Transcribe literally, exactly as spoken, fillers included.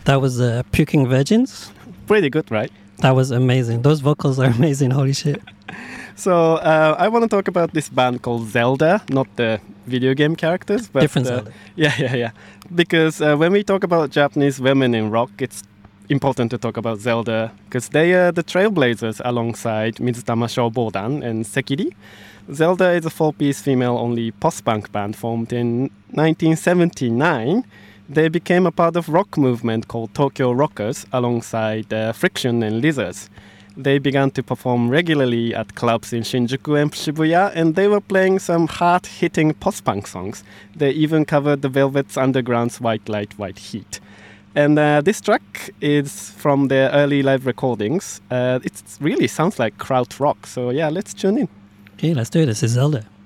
That was uh, Puking Virgins. Pretty good, right? That was amazing. Those vocals are amazing. Holy shit. So uh, I want to talk about this band called Zelda, not the video game characters. But, Different uh, Zelda. Yeah, yeah, yeah. Because uh, when we talk about Japanese women in rock, it's important to talk about Zelda because they are the trailblazers alongside Mizutama Shoubodan and Sekiri. Zelda is a four-piece female-only post-punk band formed in nineteen seventy-nine. They became a part of rock movement called Tokyo Rockers alongside uh, Friction and Lizards. They began to perform regularly at clubs in Shinjuku and Shibuya, and they were playing some hard-hitting post-punk songs. They even covered the Velvet Underground's White Light, White Heat. And uh, this track is from their early live recordings. Uh, it really sounds like krautrock, so yeah, let's tune in. Okay, let's do it. This is Zelda.